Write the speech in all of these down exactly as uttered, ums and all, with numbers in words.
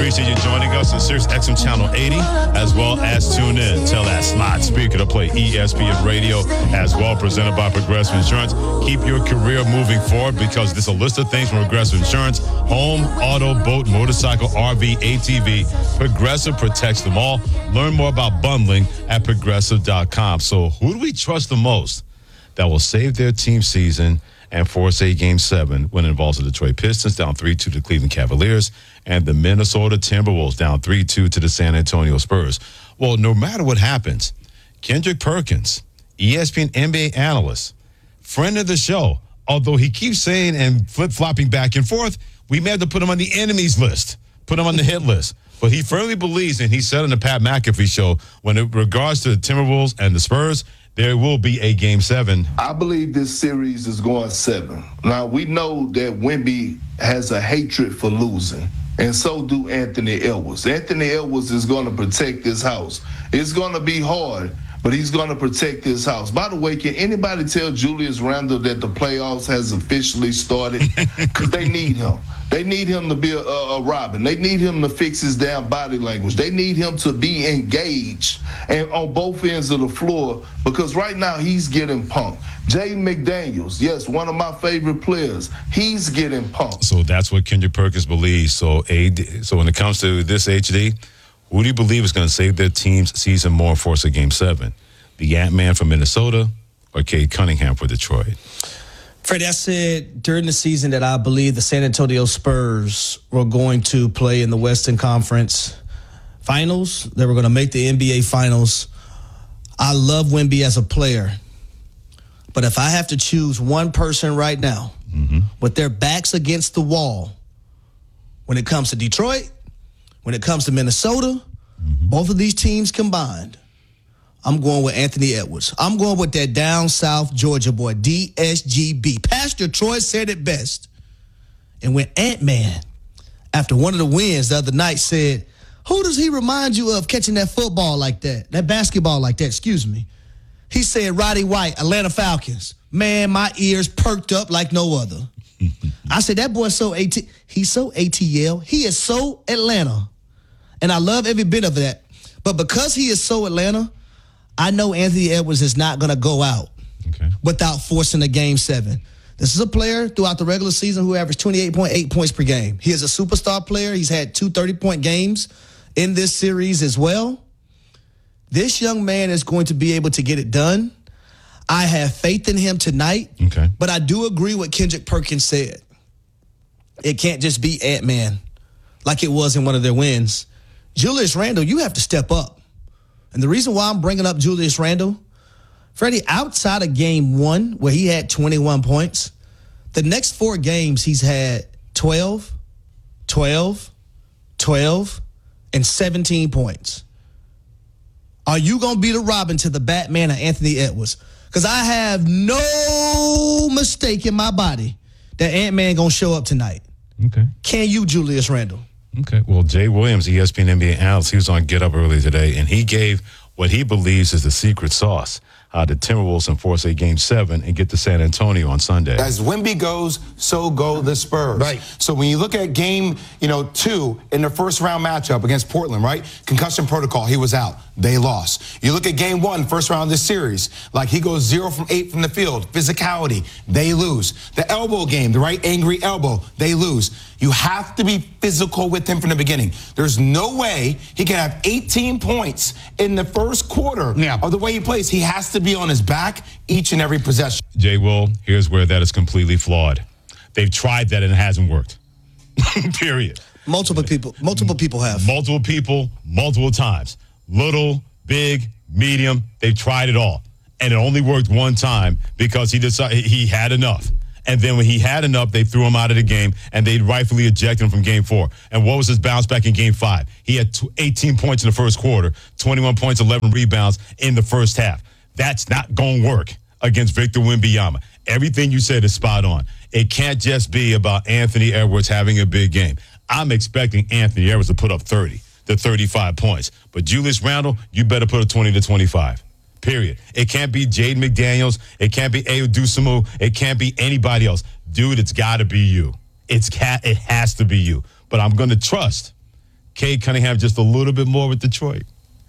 Appreciate you joining us on Sirius X M Channel eighty, as well as tune in. Tell that smart speaker to play E S P N Radio, as well, presented by Progressive Insurance. Keep your career moving forward, because there's a list of things from Progressive Insurance: home, auto, boat, motorcycle, R V, A T V. Progressive protects them all. Learn more about bundling at progressive dot com. So who do we trust the most that will save their team season and force a game seven when it involves the Detroit Pistons down three two to the Cleveland Cavaliers and the Minnesota Timberwolves down three two to the San Antonio Spurs? Well, no matter what happens, Kendrick Perkins, E S P N N B A analyst, friend of the show, although he keeps saying and flip-flopping back and forth, we may have to put him on the enemies list, put him on the hit list. But he firmly believes, and he said on the Pat McAfee show, when it regards to the Timberwolves and the Spurs, there will be a game seven. I believe this series is going seven. Now, we know that Wemby has a hatred for losing, and so do Anthony Edwards. Anthony Edwards is going to protect this house. It's going to be hard, but he's going to protect this house. By the way, can anybody tell Julius Randle that the playoffs has officially started? Because they need him. They need him to be a, a, a Robin. They need him to fix his damn body language. They need him to be engaged and on both ends of the floor, because right now he's getting punked. Jaden McDaniels, yes, one of my favorite players, he's getting punked. So that's what Kendrick Perkins believes. So, A D, so when it comes to this H D, who do you believe is going to save their team's season more and force a game seven? The Ant-Man from Minnesota or Cade Cunningham for Detroit? Freddie, I said during the season that I believe the San Antonio Spurs were going to play in the Western Conference Finals. They were going to make the N B A Finals. I love Wemby as a player. But if I have to choose one person right now, mm-hmm. with their backs against the wall, when it comes to Detroit, when it comes to Minnesota, mm-hmm. both of these teams combined, I'm going with Anthony Edwards. I'm going with that down south Georgia boy, D S G B. Pastor Troy said it best. And when Ant-Man, after one of the wins the other night, said, who does he remind you of catching that football like that, that basketball like that, excuse me? He said, Roddy White, Atlanta Falcons. Man, my ears perked up like no other. I said, that boy's so AT, he's so A T L. He is so Atlanta. And I love every bit of that. But because he is so Atlanta, I know Anthony Edwards is not going to go out okay. without forcing a game seven. This is a player throughout the regular season who averaged twenty-eight point eight points per game. He is a superstar player. He's had two thirty-point games in this series as well. This young man is going to be able to get it done. I have faith in him tonight, okay. but I do agree with Kendrick Perkins said. It can't just be Ant-Man like it was in one of their wins. Julius Randle, you have to step up. And the reason why I'm bringing up Julius Randle, Freddie, outside of game one where he had twenty-one points, the next four games he's had twelve, twelve, twelve, and seventeen points. Are you going to be the Robin to the Batman of Anthony Edwards? Because I have no mistake in my body that Ant-Man going to show up tonight. Okay. Can you, Julius Randle? Okay. Well, Jay Williams, E S P N N B A analyst, he was on Get Up earlier today, and he gave what he believes is the secret sauce. Uh, the Timberwolves enforce a game seven and get to San Antonio on Sunday. As Wemby goes, so go the Spurs. Right. So when you look at game, you know, two in the first round matchup against Portland, right? Concussion protocol, he was out. They lost. You look at game one, first round of this series, like he goes zero from eight from the field. Physicality, they lose. The elbow game, the right angry elbow, they lose. You have to be physical with him from the beginning. There's no way he can have eighteen points in the first quarter yeah. of the way he plays. He has to be on his back each and every possession. Jay Will, here's where that is completely flawed. They've tried that and it hasn't worked. Period. Multiple people, multiple people have. Multiple people, multiple times. Little, big, medium, they've tried it all. And it only worked one time because he decided he had enough. And then when he had enough, they threw him out of the game, and they rightfully ejected him from game four. And what was his bounce back in game five? He had eighteen points in the first quarter, twenty-one points, eleven rebounds in the first half. That's not going to work against Victor Wembanyama. Everything you said is spot on. It can't just be about Anthony Edwards having a big game. I'm expecting Anthony Edwards to put up thirty to thirty-five points. But Julius Randle, you better put up twenty to twenty-five. Period. It can't be Jaden McDaniels. It can't be Ayo Dosunmu. It can't be anybody else. Dude, it's got to be you. It's ca- It has to be you. But I'm going to trust Cade Cunningham just a little bit more with Detroit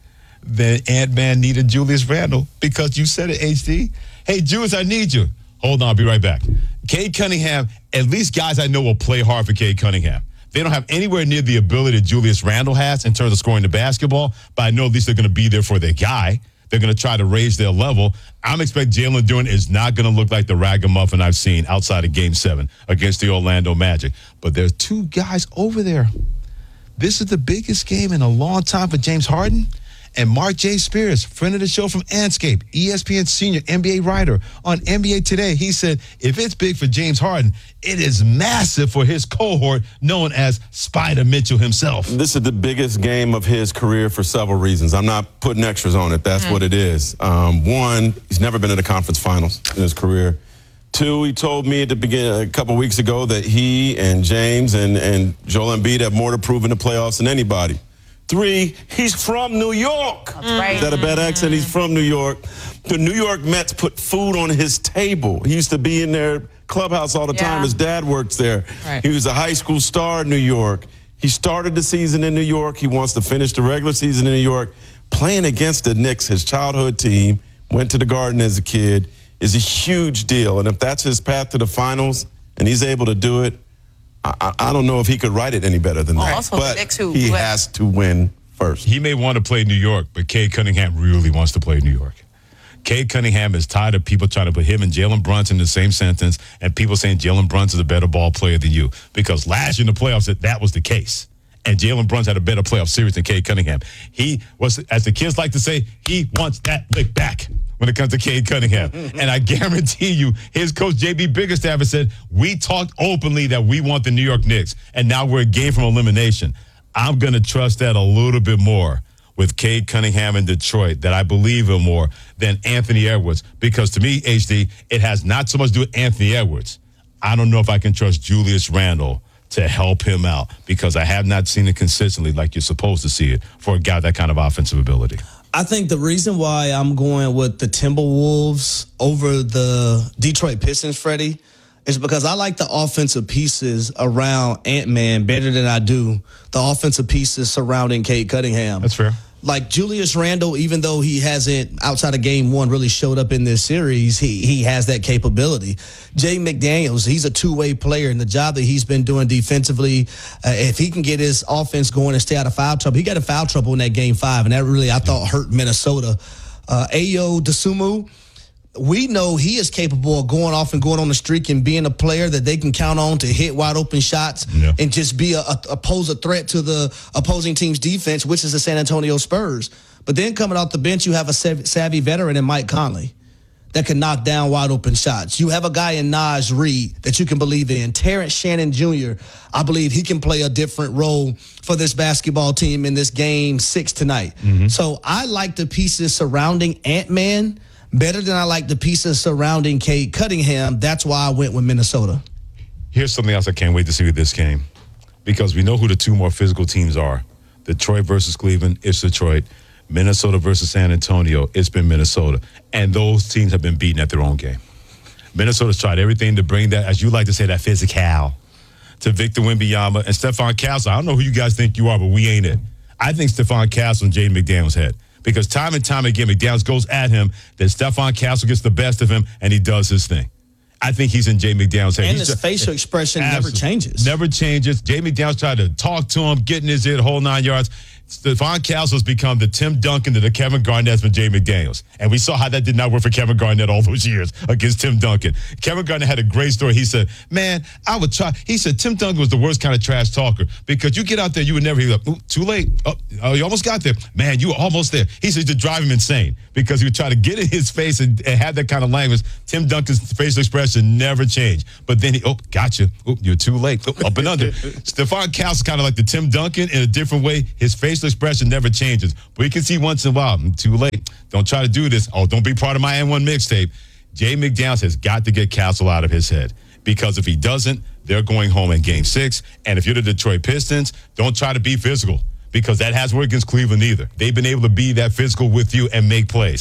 than Ant-Man needed Julius Randle, because you said it, H D. Hey, Julius, I need you. Hold on, I'll be right back. Cade Cunningham, at least guys I know will play hard for Cade Cunningham. They don't have anywhere near the ability Julius Randle has in terms of scoring the basketball, but I know at least they're going to be there for their guy. They're going to try to raise their level. I'm expecting Jalen Duren is not going to look like the ragamuffin I've seen outside of Game seven against the Orlando Magic. But there's two guys over there. This is the biggest game in a long time for James Harden. And Mark J. Spears, friend of the show from Anscape, E S P N senior N B A writer on N B A Today, he said, if it's big for James Harden, it is massive for his cohort known as Spider Mitchell himself. This is the biggest game of his career for several reasons. I'm not putting extras on it. That's mm. what it is. Um, one, he's never been in the conference finals in his career. Two, he told me at the beginning, a couple weeks ago, that he and James and, and Joel Embiid have more to prove in the playoffs than anybody. Three, he's from New York. That's right. Is that a bad accent? He's from New York. The New York Mets put food on his table. He used to be in their clubhouse all the yeah. time. His dad works there. Right. He was a high school star in New York. He started the season in New York. He wants to finish the regular season in New York. Playing against the Knicks, his childhood team, went to the Garden as a kid, is a huge deal. And if that's his path to the finals and he's able to do it, I, I don't know if he could write it any better than that. Also, but the Knicks who he win. has to win first. He may want to play New York, but Cade Cunningham really wants to play New York. Cade Cunningham is tired of people trying to put him and Jalen Brunson in the same sentence and people saying Jalen Brunson is a better ball player than you. Because last year in the playoffs, that, that was the case. And Jalen Brunson had a better playoff series than Cade Cunningham. He was, as the kids like to say, he wants that lick back when it comes to Cade Cunningham. And I guarantee you, his coach, J B Bickerstaff, has said, we talked openly that we want the New York Knicks, and now we're a game from elimination. I'm going to trust that a little bit more with Cade Cunningham in Detroit, that I believe him more than Anthony Edwards. Because to me, H D, it has not so much to do with Anthony Edwards. I don't know if I can trust Julius Randle to help him out, because I have not seen it consistently like you're supposed to see it for a guy with that kind of offensive ability. I think the reason why I'm going with the Timberwolves over the Detroit Pistons, Freddie, is because I like the offensive pieces around Ant-Man better than I do the offensive pieces surrounding Cade Cunningham. That's fair. Like Julius Randle, even though he hasn't, outside of game one, really showed up in this series, he he has that capability. Jay McDaniels, he's a two-way player, and the job that he's been doing defensively, uh, if he can get his offense going and stay out of foul trouble, he got in foul trouble in that game five, and that really, I thought, hurt Minnesota. Uh, Ayo Dosunmu, we know he is capable of going off and going on the streak and being a player that they can count on to hit wide open shots yeah. and just be a, a, a pose a threat to the opposing team's defense, which is the San Antonio Spurs. But then coming off the bench, you have a savvy veteran in Mike Conley that can knock down wide open shots. You have a guy in Naj Reid that you can believe in. Terrence Shannon Junior, I believe he can play a different role for this basketball team in this game six tonight. Mm-hmm. So I like the pieces surrounding Ant-Man better than I like the pieces surrounding Cade Cunningham. That's why I went with Minnesota. Here's something else I can't wait to see with this game, because we know who the two more physical teams are. Detroit versus Cleveland, it's Detroit. Minnesota versus San Antonio, it's been Minnesota. And those teams have been beaten at their own game. Minnesota's tried everything to bring that, as you like to say, that physical to Victor Wembanyama and Stephon Castle. I don't know who you guys think you are, but we ain't it. I think Stephon Castle and Jaden McDaniels head. Because time and time again, McDaniels goes at him, then Stephon Castle gets the best of him, and he does his thing. I think he's in Jay McDaniels' head. And he's his a, facial expression never changes. Never changes. Jay McDaniels tried to talk to him, get in his ear, the whole nine yards. Stephon Castle has become the Tim Duncan to the Kevin Garnett's been Jay McDaniels. And we saw how that did not work for Kevin Garnett all those years against Tim Duncan. Kevin Garnett had a great story. He said, man, I would try. He said, Tim Duncan was the worst kind of trash talker, because you get out there, you would never hear, like, ooh, too late. Oh, oh, you almost got there. Man, you were almost there. He said to drive him insane, because he would try to get in his face and, and have that kind of language. Tim Duncan's facial expression never changed. But then he, oh, gotcha. Oh, you're too late. Oh, up and under. Stephon Castle's kind of like the Tim Duncan in a different way. His facial expression never changes. But you can see once in a while, I'm too late. Don't try to do this. Oh, don't be part of my N one mixtape. Jay McDaniels has got to get Castle out of his head, because if he doesn't, they're going home in game six. And if you're the Detroit Pistons, don't try to be physical, because that hasn't worked against Cleveland either. They've been able to be that physical with you and make plays.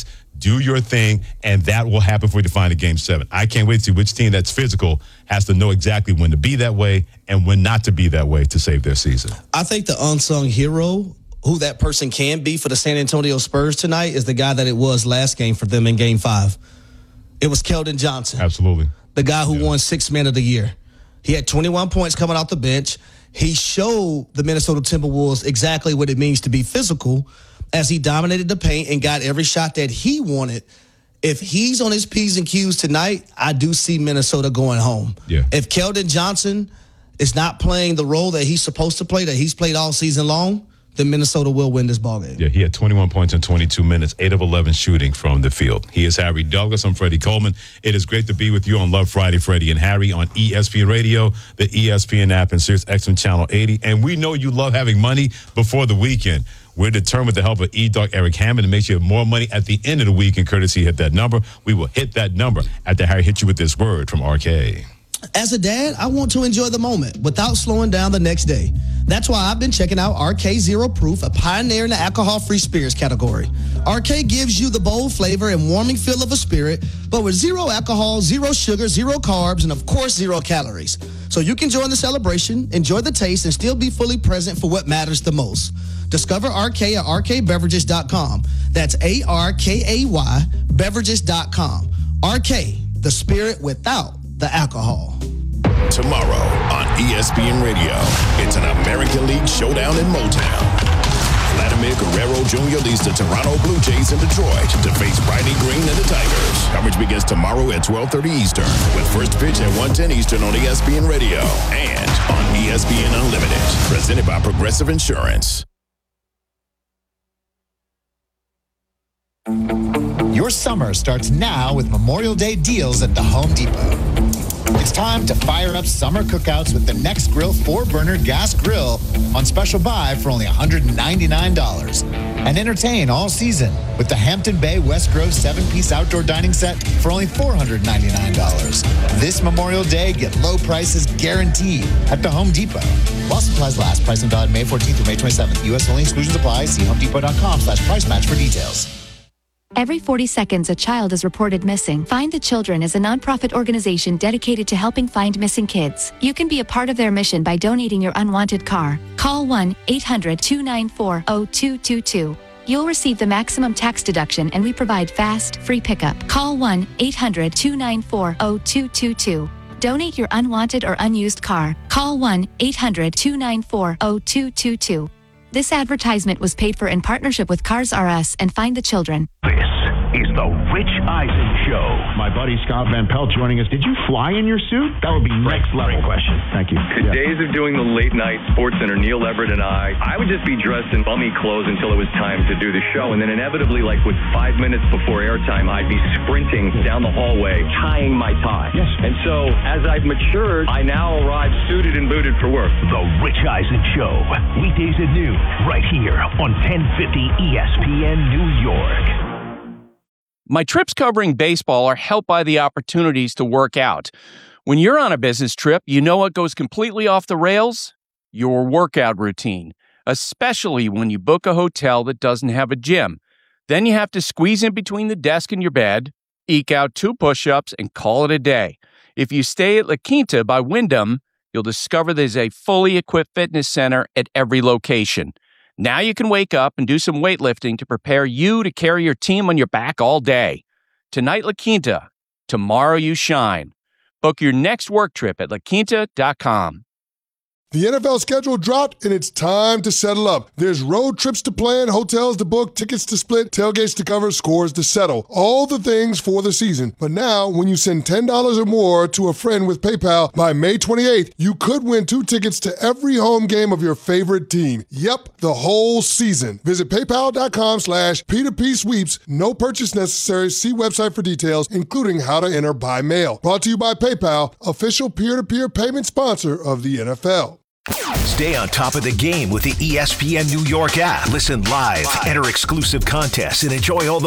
do your thing, and that will happen for you to find a game seven. I can't wait to see which team that's physical has to know exactly when to be that way and when not to be that way to save their season. I think the unsung hero, who that person can be for the San Antonio Spurs tonight, is the guy that it was last game for them in game five. It was Keldon Johnson. Absolutely. The guy who Yeah. won Sixth Man of the Year. He had twenty-one points coming off the bench. He showed the Minnesota Timberwolves exactly what it means to be physical as he dominated the paint and got every shot that he wanted. If he's on his P's and Q's tonight, I do see Minnesota going home. Yeah. If Keldon Johnson is not playing the role that he's supposed to play, that he's played all season long, then Minnesota will win this ballgame. Yeah, he had twenty-one points in twenty-two minutes, eight of eleven shooting from the field. He is Harry Douglas. I'm Freddie Coleman. It is great to be with you on Love Friday, Freddie and Harry on E S P N Radio, the E S P N app, and Sirius X M Channel eighty. And we know you love having money before the weekend. We're determined with the help of E-Dog Eric Hammond to make you have more money at the end of the week, and courtesy hit that number. We will hit that number after Harry hits you with this word from R K. As a dad, I want to enjoy the moment without slowing down the next day. That's why I've been checking out R K Zero Proof, a pioneer in the alcohol-free spirits category. R K gives you the bold flavor and warming feel of a spirit, but with zero alcohol, zero sugar, zero carbs, and of course, zero calories. So you can join the celebration, enjoy the taste, and still be fully present for what matters the most. Discover R K at R K beverages dot com. That's A R K A Y beverages dot com. R K, the spirit without the alcohol. Tomorrow on E S P N Radio, it's an American League showdown in Motown. Vladimir Guerrero Junior leads the Toronto Blue Jays in Detroit to face Riley Green and the Tigers. Coverage begins tomorrow at twelve thirty Eastern with first pitch at one ten Eastern on E S P N Radio and on E S P N Unlimited. Presented by Progressive Insurance. Your summer starts now with Memorial Day deals at the Home Depot. It's time to fire up summer cookouts with the Next Grill four-burner gas grill on special buy for only one hundred ninety-nine dollars. And entertain all season with the Hampton Bay West Grove seven-piece outdoor dining set for only four hundred ninety-nine dollars. This Memorial Day, get low prices guaranteed at the Home Depot. While supplies last, pricing valid May fourteenth through May twenty-seventh. U S only, exclusions apply. See homedepot.com slash price match for details. Every forty seconds, a child is reported missing. Find the Children is a nonprofit organization dedicated to helping find missing kids. You can be a part of their mission by donating your unwanted car. Call one eight hundred two nine four zero two two two. You'll receive the maximum tax deduction, and we provide fast, free pickup. Call one eight hundred two nine four zero two two two. Donate your unwanted or unused car. Call one eight hundred two nine four zero two two two. This advertisement was paid for in partnership with Cars R Us and Find the Children. This is the Rich Eisen Show. My buddy Scott Van Pelt joining us. Did you fly in your suit? That would be next level. Great question. Thank you. The Yeah. days of doing the late night Sports Center, Neil Everett and I, I would just be dressed in bummy clothes until it was time to do the show. And then inevitably, like with five minutes before airtime, I'd be sprinting down the hallway, tying my tie. Yes. And so as I've matured, I now arrive suited and booted for work. The Rich Eisen Show. Weekdays at noon, right here on ten fifty E S P N New York. My trips covering baseball are helped by the opportunities to work out. When you're on a business trip, you know what goes completely off the rails? Your workout routine, especially when you book a hotel that doesn't have a gym. Then you have to squeeze in between the desk and your bed, eke out two push-ups, and call it a day. If you stay at La Quinta by Wyndham, you'll discover there's a fully equipped fitness center at every location. Now you can wake up and do some weightlifting to prepare you to carry your team on your back all day. Tonight, La Quinta. Tomorrow, you shine. Book your next work trip at la quinta dot com. The N F L schedule dropped, and it's time to settle up. There's road trips to plan, hotels to book, tickets to split, tailgates to cover, scores to settle. All the things for the season. But now, when you send ten dollars or more to a friend with PayPal by May twenty-eighth, you could win two tickets to every home game of your favorite team. Yep, the whole season. Visit paypal.com slash P2P sweeps. No purchase necessary. See website for details, including how to enter by mail. Brought to you by PayPal, official peer-to-peer payment sponsor of the N F L. Stay on top of the game with the E S P N New York app. Listen live, enter exclusive contests, and enjoy all the